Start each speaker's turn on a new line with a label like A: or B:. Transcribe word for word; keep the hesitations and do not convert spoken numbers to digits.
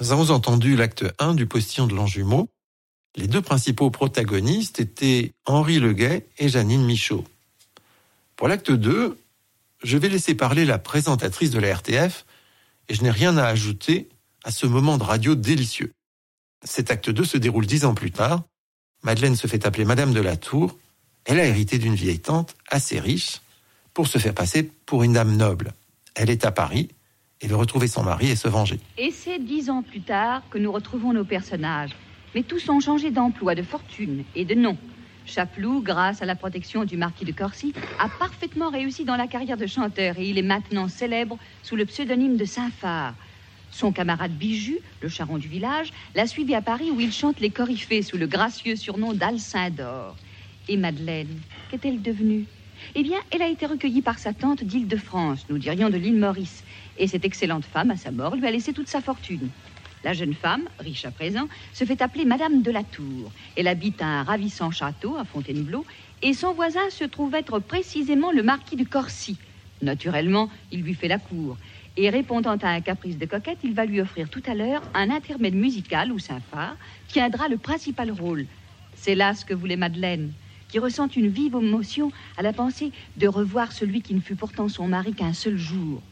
A: Nous avons entendu l'acte un du Postillon de Longjumeau. Les deux principaux protagonistes étaient Henri Leguet et Jeannine Michaud. Pour l'acte deux, je vais laisser parler la présentatrice de la R T F et je n'ai rien à ajouter à ce moment de radio délicieux. Cet acte deux se déroule dix ans plus tard. Madeleine se fait appeler Madame de la Tour. Elle a hérité d'une vieille tante assez riche pour se faire passer pour une dame noble. Elle est à Paris et veut retrouver son mari et se venger.
B: Et c'est dix ans plus tard que nous retrouvons nos personnages. Mais tous ont changé d'emploi, de fortune et de nom. Chapeloud, grâce à la protection du marquis de Corcy, a parfaitement réussi dans la carrière de chanteur et il est maintenant célèbre sous le pseudonyme de Saint-Phar. Son camarade Bijou, le charron du village, l'a suivi à Paris où il chante les coryphées sous le gracieux surnom d'Alcin d'Or. Et Madeleine, qu'est-elle devenue ? Eh bien, elle a été recueillie par sa tante d'Île-de-France, nous dirions de l'île Maurice. Et cette excellente femme, à sa mort, lui a laissé toute sa fortune. La jeune femme, riche à présent, se fait appeler Madame de la Tour. Elle habite un ravissant château à Fontainebleau et son voisin se trouve être précisément le marquis de Corcy. Naturellement, il lui fait la cour. Et répondant à un caprice de coquette, il va lui offrir tout à l'heure un intermède musical où Saint-Phar tiendra le principal rôle. C'est là ce que voulait Madeleine, qui ressent une vive émotion à la pensée de revoir celui qui ne fut pourtant son mari qu'un seul jour.